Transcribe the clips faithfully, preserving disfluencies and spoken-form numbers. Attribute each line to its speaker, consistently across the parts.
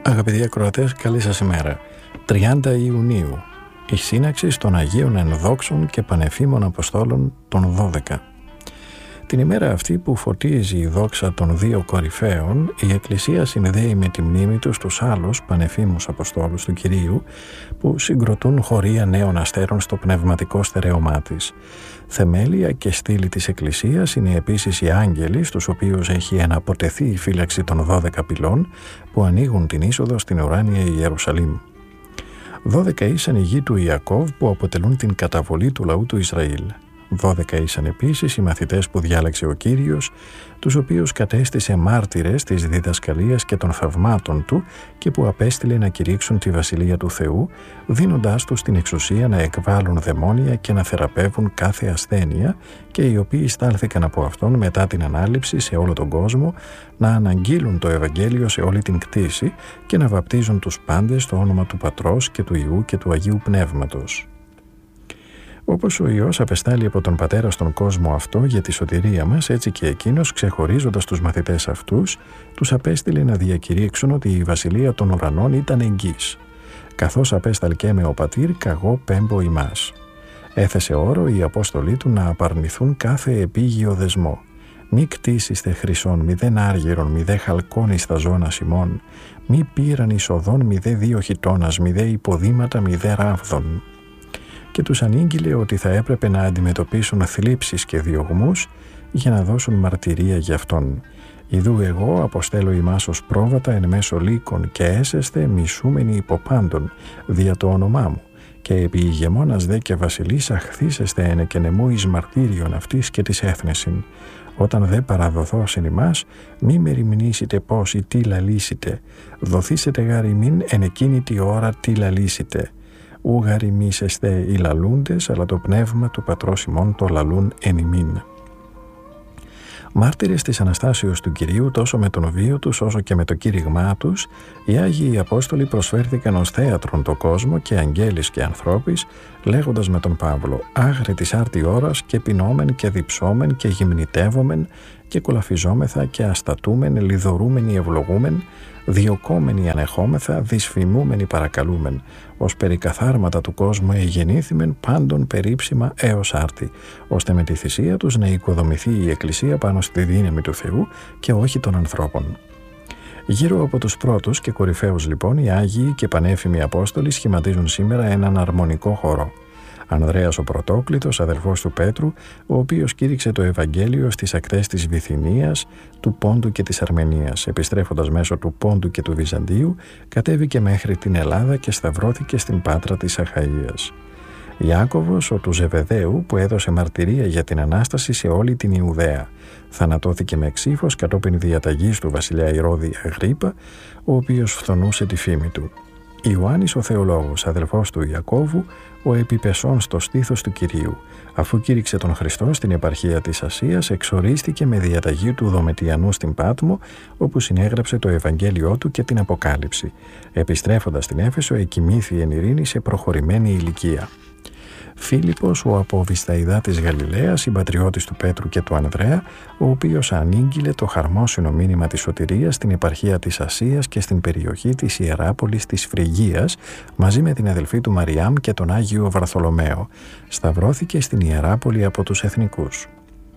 Speaker 1: Αγαπητοί ακροατές, καλή σας ημέρα. τριάντα Ιουνίου, η σύναξη των Αγίων Ενδόξων και Πανεφήμων Αποστόλων των δώδεκα. Την ημέρα αυτή που φωτίζει η δόξα των δύο κορυφαίων, η Εκκλησία συνδέει με τη μνήμη τους τους άλλους πανεφήμους Αποστόλους του Κυρίου που συγκροτούν χωρία νέων αστέρων στο πνευματικό στερέωμά της. Θεμέλια και στήλη της Εκκλησίας είναι επίσης οι άγγελοι, στους οποίους έχει εναποτεθεί η φύλαξη των δώδεκα πυλών που ανοίγουν την είσοδο στην ουράνια Ιερουσαλήμ. Δώδεκα ήσαν οι γη του Ιακώβ που αποτελούν την καταβολή του λαού του Ισραήλ. Δώδεκα ήσαν επίσης οι μαθητές που διάλεξε ο Κύριος, τους οποίους κατέστησε μάρτυρες της διδασκαλίας και των θαυμάτων του και που απέστειλε να κηρύξουν τη Βασιλεία του Θεού, δίνοντάς τους την εξουσία να εκβάλουν δαιμόνια και να θεραπεύουν κάθε ασθένεια, και οι οποίοι στάλθηκαν από Αυτόν μετά την Ανάληψη σε όλο τον κόσμο να αναγγείλουν το Ευαγγέλιο σε όλη την κτήση και να βαπτίζουν τους πάντες στο όνομα του Πατρός και του Υιού και του Αγίου Πνεύματος. Όπως ο Υιός απεστάλλει από τον Πατέρα στον κόσμο αυτό για τη σωτηρία μας, έτσι και Εκείνος, ξεχωρίζοντας τους μαθητές αυτούς, τους απέστειλε να διακηρύξουν ότι η Βασιλεία των Ουρανών ήταν εγγύς. Καθώς απέσταλκέ με ο Πατήρ, καγώ πέμπω ημάς. Έθεσε όρο οι Απόστολοι του να απαρνηθούν κάθε επίγειο δεσμό. Μη κτίσιστε χρυσόν, μη δε άργυρον, μη δε χαλκόν εις τα ζώνα ημών, μη πήραν εις οδόν, μη δε δύο χιτώνας, μη δε υποδήματα, μη δε ράβδον. Και τους ανήγγειλε ότι θα έπρεπε να αντιμετωπίσουν θλίψεις και διωγμούς για να δώσουν μαρτυρία για Αυτόν. Ιδού εγώ αποστέλω ημάς ως πρόβατα εν μέσω λύκων και έσεστε μισούμενοι υποπάντων δια το όνομά μου, και επί ηγεμόνας δε και βασιλείς αχθήσεστε εν εκενεμού εις μαρτύριον αυτής και της έθνεσιν. Όταν δε παραδοθώσιν ημάς, μη μεριμνήσετε πώς ή τι λαλήσετε, δοθήσετε γάρ ημίν εν εκείνη τη ώρα τι λαλήσετε. Ου γαριμίσεστε οι λαλούντες, αλλά το πνεύμα του Πατρός ημών το λαλούν εν ημίν. Μάρτυρες της Αναστάσεως του Κυρίου, τόσο με τον βίο τους όσο και με το κήρυγμά τους, οι Άγιοι Απόστολοι προσφέρθηκαν ως θέατρον το κόσμο και αγγέλης και ανθρώπης, λέγοντας με τον Παύλο: «Άγρε της άρτη ώρας και πεινόμεν και διψόμεν και γυμνητεύομεν και κολαφιζόμεθα και αστατούμεν, λιδωρούμενοι ευλογούμεν, διωκόμενοι ανεχόμεθα, δυσφημούμενοι παρακαλούμεν, ως περί καθάρματα του κόσμου εγεννήθημεν πάντων περίψημα έως άρτη, ώστε με τη θυσία τους να οικοδομηθεί η Εκκλησία πάνω στη δύναμη του Θεού και όχι των ανθρώπων». Γύρω από τους πρώτους και κορυφαίους λοιπόν, οι Άγιοι και πανέφημοι Απόστολοι σχηματίζουν σήμερα έναν αρμονικό χορό. Ανδρέας ο Πρωτόκλητος, αδελφός του Πέτρου, ο οποίος κήρυξε το Ευαγγέλιο στις ακτές της Βυθινίας, του Πόντου και της Αρμενίας. Επιστρέφοντας μέσω του Πόντου και του Βυζαντίου, κατέβηκε μέχρι την Ελλάδα και σταυρώθηκε στην Πάτρα της Αχαΐας. Ιάκωβος, ο του Ζεβεδαίου, που έδωσε μαρτυρία για την Ανάσταση σε όλη την Ιουδαία. Θανατώθηκε με ξύφος κατόπιν διαταγής του βασιλιά Ηρώδη Αγρίπα, ο οποίος φθονούσε τη φήμη του. Ιωάννης ο Θεολόγος, αδελφός του Ιακώβου, ο επιπεσών στο στήθος του Κυρίου. Αφού κήρυξε τον Χριστό στην επαρχία της Ασίας, εξορίστηκε με διαταγή του Δομετιανού στην Πάτμο, όπου συνέγραψε το Ευαγγέλιό του και την Αποκάλυψη. Επιστρέφοντας στην Έφεσο, εκοιμήθη εν ειρήνη σε προχωρημένη ηλικία. Φίλιππος, ο από Βυσθαϊδά της Γαλιλαίας, συμπατριώτης του Πέτρου και του Ανδρέα, ο οποίος ανήγγειλε το χαρμόσυνο μήνυμα της σωτηρίας στην επαρχία της Ασίας και στην περιοχή της Ιεράπολης της Φρυγίας, μαζί με την αδελφή του Μαριάμ και τον Άγιο Βαρθολομαίο. Σταυρώθηκε στην Ιεράπολη από τους εθνικούς.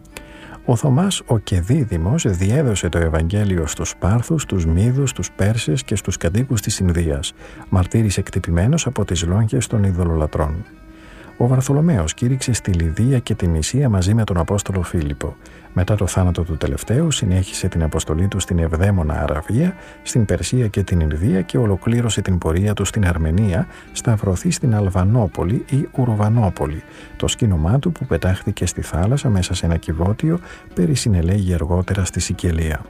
Speaker 1: Ο Θωμάς ο Κεδίδημος διέδωσε το Ευαγγέλιο στους Πάρθους, τους Μίδους, τους Πέρσες και στους κατοίκους της Ινδίας. Μαρτύρησε εκτυπημένος από τις λόγχες των ειδωλολατρών. Ο Βαρθολομαίος κήρυξε στη Λιδία και τη Μυσία μαζί με τον Απόστολο Φίλιππο. Μετά το θάνατο του τελευταίου, συνέχισε την αποστολή του στην Ευδαίμονα Αραβία, στην Περσία και την Ινδία και ολοκλήρωσε την πορεία του στην Αρμενία, σταυρωθεί στην Αλβανόπολη ή Ουρβανόπολη, το σκήνομά του που πετάχθηκε στη θάλασσα μέσα σε ένα κυβότιο, περί συνελέγει αργότερα στη Σικελία.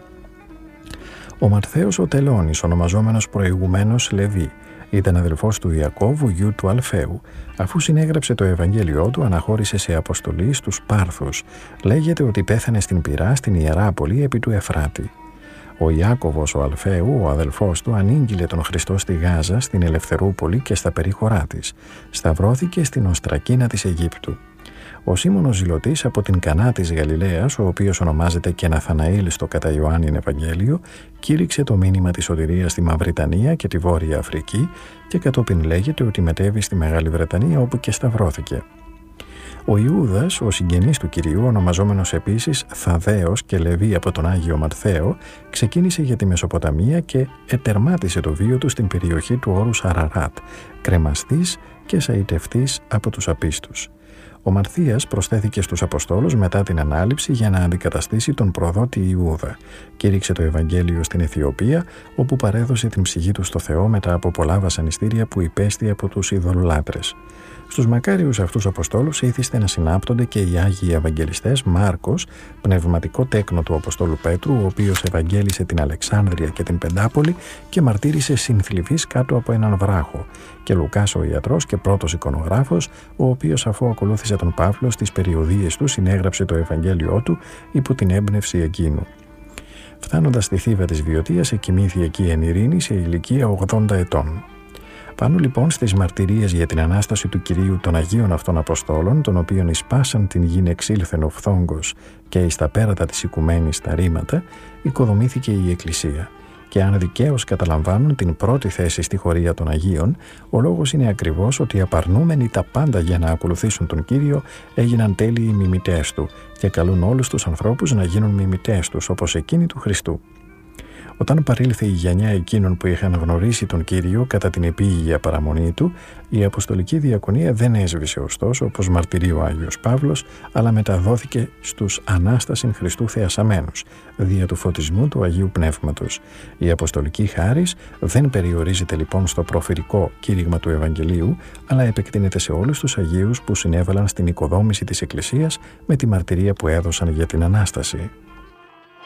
Speaker 1: Ο Ματθαίος ο Τελώνης, ονομαζόμενος προηγουμένως Λεβί, ήταν αδελφός του Ιακώβου, γιου του Αλφαίου. Αφού συνέγραψε το Ευαγγέλιό του, αναχώρησε σε αποστολή στους Πάρθους. Λέγεται ότι πέθανε στην Πειρά, στην Ιεράπολη, επί του Εφράτη. Ο Ιάκωβος ο Αλφαίου, ο αδελφός του, ανήγγειλε τον Χριστό στη Γάζα, στην Ελευθερούπολη και στα περίχωρά της. Σταυρώθηκε στην Οστρακίνα της Αιγύπτου. Ο Σίμωνος Ζηλωτής από την Κανά της Γαλιλαίας, ο οποίος ονομάζεται και Ναθαναήλ στο κατά Ιωάννην Ευαγγέλιο, κήρυξε το μήνυμα της σωτηρίας στη Μαυριτανία και τη Βόρεια Αφρική και κατόπιν λέγεται ότι μετέβη στη Μεγάλη Βρετανία, όπου και σταυρώθηκε. Ο Ιούδας, ο συγγενής του Κυρίου, ονομαζόμενος επίσης Θαδέος και Λεβί από τον Άγιο Μαρθαίο, ξεκίνησε για τη Μεσοποταμία και ετερμάτισε το βίο του στην περιοχή του όρους Αραράτ, κρεμαστής και σαητευτής από τους απίστους. Ο Μαρθίας προσθέθηκε στους Αποστόλους μετά την Ανάληψη για να αντικαταστήσει τον προδότη Ιούδα. Κήρυξε το Ευαγγέλιο στην Αιθιοπία, όπου παρέδωσε την ψυχή του στο Θεό μετά από πολλά βασανιστήρια που υπέστη από τους ειδωλολάτρες. Στους μακάριους αυτούς Αποστόλους ήθιστε να συνάπτονται και οι Άγιοι Ευαγγελιστές Μάρκος, πνευματικό τέκνο του Αποστόλου Πέτρου, ο οποίος ευαγγέλισε την Αλεξάνδρεια και την Πεντάπολη και μαρτύρησε συνθλιβής κάτω από έναν βράχο, και Λουκάς ο ιατρός και πρώτος εικονογράφος, ο οποίος αφού ακολούθησε τον Παύλο στις περιοδίες του συνέγραψε το Ευαγγέλιό του υπό την έμπνευση εκείνου. Φτάνοντας στη Θήβα της Βιωτίας, εκοιμήθη εκεί εν ειρήνη σε ηλικία ογδόντα ετών. Πάνω λοιπόν στις μαρτυρίες για την Ανάσταση του Κυρίου των Αγίων αυτών Αποστόλων, των οποίων εις πάσαν την γην εξήλθεν ο φθόγκος και εις τα πέρατα της οικουμένης τα ρήματα, οικοδομήθηκε η Εκκλησία. Και αν δικαίως καταλαμβάνουν την πρώτη θέση στη χωρία των Αγίων, ο λόγος είναι ακριβώς ότι απαρνούμενοι τα πάντα για να ακολουθήσουν τον Κύριο έγιναν τέλειοι μιμητές του και καλούν όλους τους ανθρώπους να γίνουν μιμητές τους, όπως εκείνοι του Χριστού. Όταν παρήλθε η γενιά εκείνων που είχαν γνωρίσει τον Κύριο κατά την επίγεια παραμονή του, η Αποστολική Διακονία δεν έσβησε ωστόσο, όπως μαρτυρεί ο Άγιος Παύλος, αλλά μεταδόθηκε στους Ανάστασιν Χριστού θεασαμένους, δια του φωτισμού του Αγίου Πνεύματος. Η Αποστολική χάρις δεν περιορίζεται λοιπόν στο προφηρικό κήρυγμα του Ευαγγελίου, αλλά επεκτείνεται σε όλους τους Αγίους που συνέβαλαν στην οικοδόμηση της Εκκλησίας με τη μαρτυρία που έδωσαν για την Ανάσταση.